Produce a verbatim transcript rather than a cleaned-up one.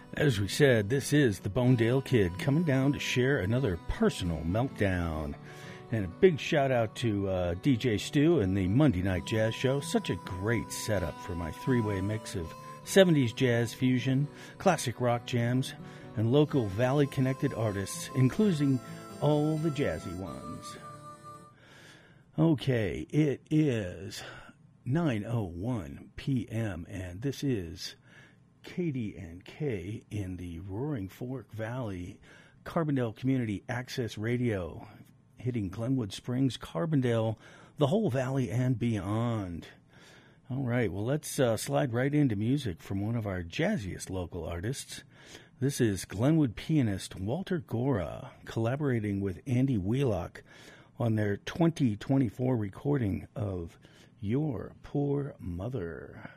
As we said, this is the Bonedale Kid coming down to share another personal meltdown. And a big shout out to uh, D J Stu and the Monday Night Jazz Show. Such a great setup for my three-way mix of seventies jazz fusion, classic rock jams, and local Valley-connected artists, including all the jazzy ones. Okay, it is nine oh one p.m. and this is Katie and Kay in the Roaring Fork Valley Carbondale Community Access Radio, hitting Glenwood Springs, Carbondale, the whole valley, and beyond. All right, well, let's uh, slide right into music from one of our jazziest local artists. This is Glenwood pianist Walter Gora collaborating with Andy Wheelock on their twenty twenty-four recording of Your Poor Mother.